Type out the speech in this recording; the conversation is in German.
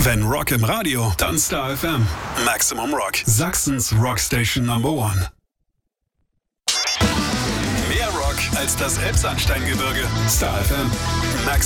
Wenn Rock im Radio, dann Star FM. Maximum Rock. Sachsens Rockstation Number 1. Mehr Rock als das Elbsandsteingebirge. Star FM. Maximum